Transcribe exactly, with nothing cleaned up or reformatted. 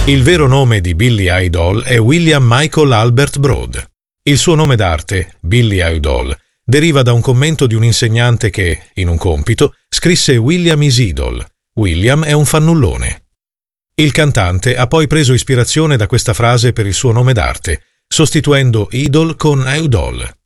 Il vero nome di Billy Idol è William Michael Albert Broad. Il suo nome d'arte, Billy Idol, deriva da un commento di un insegnante che, in un compito, scrisse William is idol. William è un fannullone. Il cantante ha poi preso ispirazione da questa frase per il suo nome d'arte, sostituendo idol con idol.